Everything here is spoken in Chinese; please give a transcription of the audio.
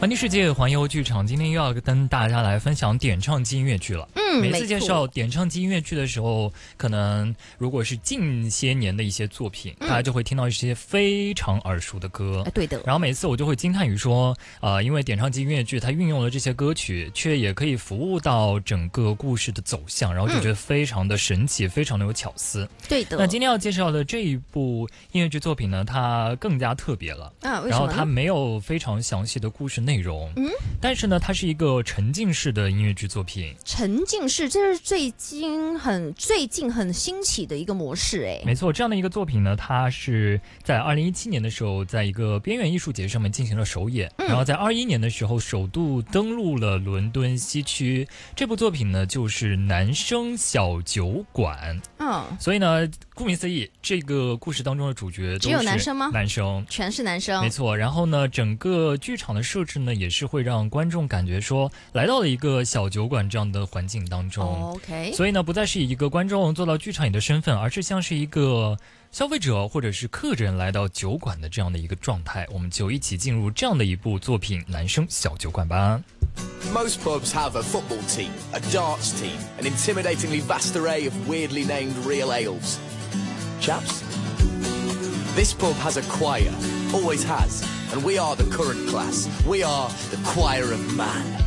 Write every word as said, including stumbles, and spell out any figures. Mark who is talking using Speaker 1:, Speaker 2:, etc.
Speaker 1: 环听世界，环游剧场，今天又要跟大家来分享点唱机音乐剧了。
Speaker 2: 嗯，
Speaker 1: 每次介绍点唱机音乐剧的时候，可能如果是近些年的一些作品，嗯、大家就会听到一些非常耳熟的歌。
Speaker 2: 哎，对的。
Speaker 1: 然后每次我就会惊叹于说，呃，因为点唱机音乐剧它运用了这些歌曲，却也可以服务到整个故事的走向，然后就觉得非常的神奇，嗯、非常的有巧思。
Speaker 2: 对的。
Speaker 1: 那今天要介绍的这一部音乐剧作品呢，它更加特别了。
Speaker 2: 啊，为什么呢？
Speaker 1: 然后它没有非常详细的故事内容，嗯，但是呢，它是一个沉浸式的音乐剧作品。
Speaker 2: 沉浸式，这是最近很最近很兴起的一个模式，哎，
Speaker 1: 没错，这样的一个作品呢，它是在二零一七年的时候，在一个边缘艺术节上面进行了首演，嗯、然后在二一年的时候首度登陆了伦敦西区。这部作品呢，就是《男生小酒馆》。嗯，所以呢，顾名思义，这个故事当中的主角都是
Speaker 2: 只有男生吗？
Speaker 1: 男生，
Speaker 2: 全是男生，
Speaker 1: 没错。然后呢，整个剧场的设置呢，也是会让观众感觉说来到了一个小酒馆这样的环境当中。
Speaker 2: Oh, OK，
Speaker 1: 所以呢，不再是以一个观众坐到剧场里的身份，而是像是一个消费者或者是客人来到酒馆的这样的一个状态。我们就一起进入这样的一部作品《男生小酒馆》吧。
Speaker 3: Most pubs have a football team, a darts team, an intimidatingly vast array of weirdly named real ales. Chaps? This pub has a choir, always has, and we are the current class. We are the choir of man.